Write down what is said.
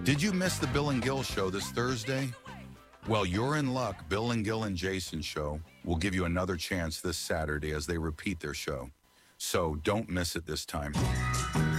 Did you miss the Bill and Gil show this Thursday? Well, you're in luck. Bill and Gil and Jason show will give you another chance this Saturday as they repeat their show. So don't miss it this time.